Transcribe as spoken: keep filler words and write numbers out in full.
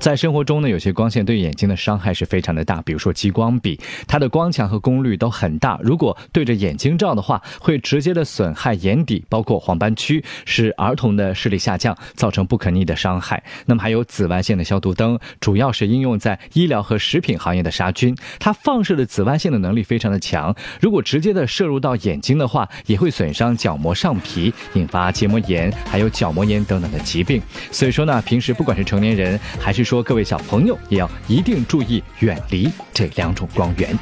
在生活中呢，有些光线对眼睛的伤害是非常的大，比如说激光笔，它的光强和功率都很大，如果对着眼睛照的话，会直接的损害眼底，包括黄斑区，使儿童的视力下降，造成不可逆的伤害。那么还有紫外线的消毒灯，主要是应用在医疗和食品行业的杀菌，它放射的紫外线的能力非常的强，如果直接的摄入到眼睛的话，也会损伤角膜上皮，引发结膜炎还有角膜炎等等的疾病。所以说呢，平时不管是成年人还是说各位小朋友，也要一定注意远离这两种光源。